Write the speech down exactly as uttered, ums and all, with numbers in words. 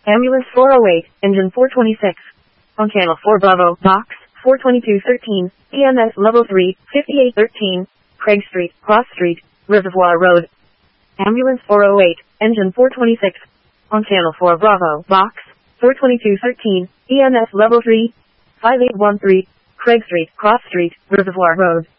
Ambulance four oh eight, engine four twenty-six. On channel four Bravo, box four twenty-two thirteen, E M S level three, fifty-eight thirteen, Craig Street, Cross Street, Reservoir Road. Ambulance four oh eight, engine four twenty-six. On channel four Bravo, box four twenty-two thirteen, E M S level three, five eight one three, Craig Street, Cross Street, Reservoir Road.